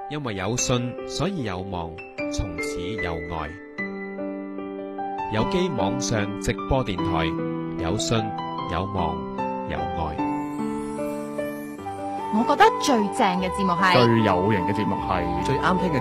因為有信，所以有望，從此有愛。有機網上直播電台，有信，有望，有愛。 我覺得最正嘅節目係最有型嘅節目係最啱聽嘅